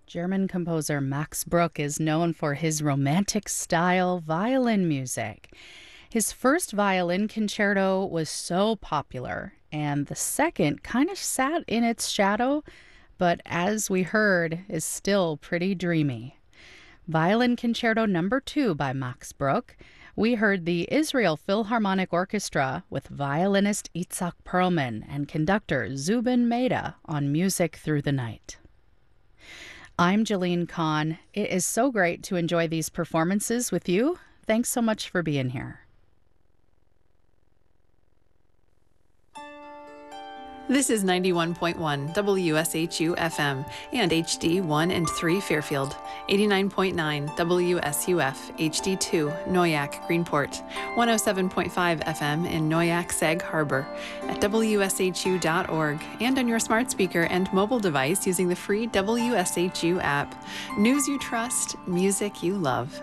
German composer Max Bruch is known for his romantic style violin music. His first violin concerto was so popular, and the second kind of sat in its shadow, but as we heard, is still pretty dreamy. Violin Concerto Number 2 by Max Bruch. We heard the Israel Philharmonic Orchestra with violinist Itzhak Perlman and conductor Zubin Mehta on Music Through the Night. I'm Jeline Kahn. It is so great to enjoy these performances with you. Thanks so much for being here. This is 91.1 WSHU FM and HD 1 and 3 Fairfield, 89.9 WSUF HD2 Noyak Greenport, 107.5 FM in Noyak Sag Harbor, at WSHU.org, and on your smart speaker and mobile device using the free WSHU app. News you trust, music you love.